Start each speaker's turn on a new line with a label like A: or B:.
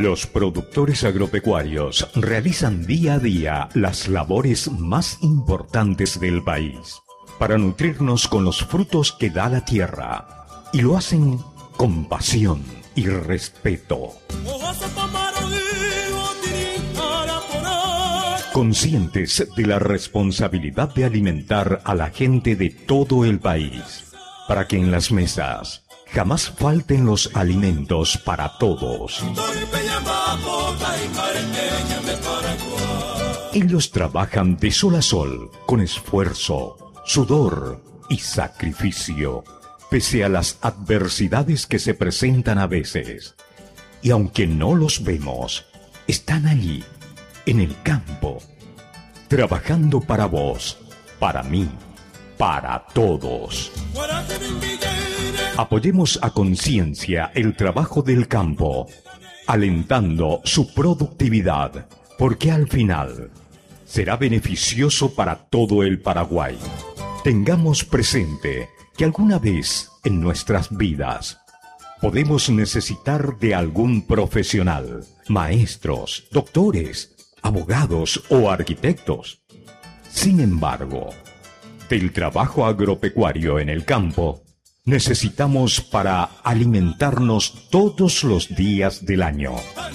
A: Los productores agropecuarios realizan día a día las labores más importantes del país para nutrirnos con los frutos que da la tierra, y lo hacen con pasión y respeto. Conscientes de la responsabilidad de alimentar a la gente de todo el país, para que en las mesas jamás falten los alimentos para todos. Ellos trabajan de sol a sol, con esfuerzo, sudor y sacrificio, pese a las adversidades que se presentan a veces. Y aunque no los vemos, están allí, en el campo, trabajando para vos, para mí, para todos. Apoyemos a conciencia el trabajo del campo, alentando su productividad, porque al final será beneficioso para todo el Paraguay. Tengamos presente que alguna vez en nuestras vidas podemos necesitar de algún profesional, maestros, doctores, abogados o arquitectos. Sin embargo, del trabajo agropecuario en el campo necesitamos para alimentarnos todos los días del año.